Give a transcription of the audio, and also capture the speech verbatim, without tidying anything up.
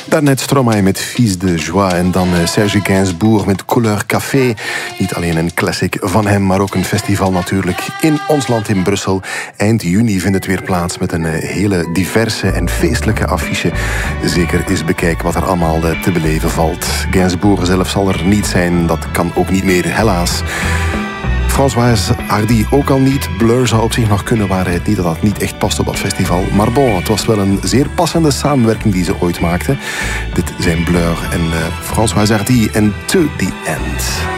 Daarnet Stromae met Fils de Joie en dan Serge Gainsbourg met Couleur Café. Niet alleen een classic van hem, maar ook een festival natuurlijk in ons land in Brussel. Eind juni vindt het weer plaats met een hele diverse en feestelijke affiche. Zeker eens bekijken wat er allemaal te beleven valt. Gainsbourg zelf zal er niet zijn, dat kan ook niet meer, helaas. Françoise Hardy ook al niet. Blur zou op zich nog kunnen, waar het niet dat dat niet echt past op dat festival. Maar bon, het was wel een zeer passende samenwerking die ze ooit maakten. Dit zijn Blur en uh, Françoise Hardy en To The End.